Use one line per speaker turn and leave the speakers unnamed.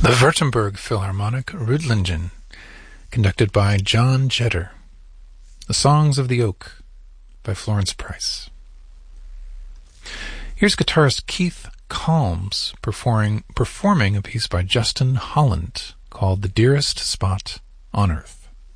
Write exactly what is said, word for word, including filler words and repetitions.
The Württemberg Philharmonic Rüdlingen, conducted by John Jetter. The Songs of the Oak by Florence Price. Here's guitarist Keith Calmes performing, performing a piece by Justin Holland called The Dearest Spot on Earth.